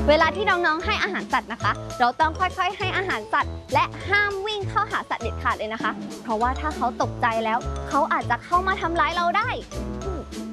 เวลาที่น้องๆให้อาหารสัตว์นะคะเราต้องค่อยๆให้อาหารสัตว์และห้ามวิ่งเข้าหาสัตว์เด็ดขาดเลยนะคะเพราะว่าถ้าเขาตกใจแล้วเขาอาจจะเข้ามาทำร้ายเราได้